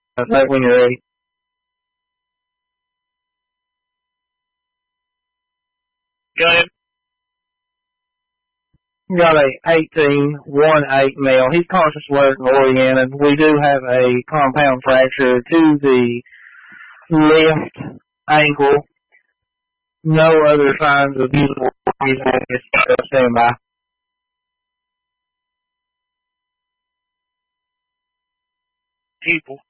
Say when you're ready. Go ahead. Got a 18-1-8 male. He's conscious alert and oriented. We do have a compound fracture to the left ankle. No other signs of usable stand by. People.